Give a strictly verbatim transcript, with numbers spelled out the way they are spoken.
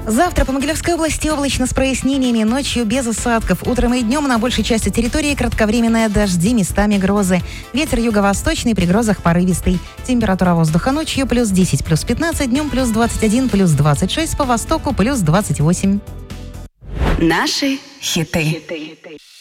Завтра по Могилевской области облачно с прояснениями, ночью без осадков. Утром и днем на большей части территории кратковременные дожди, местами грозы. Ветер юго-восточный, при грозах порывистый. Температура воздуха ночью плюс десять, плюс пятнадцать, днем плюс двадцать один, плюс двадцать шесть, по востоку плюс двадцать восемь. Наши хиты.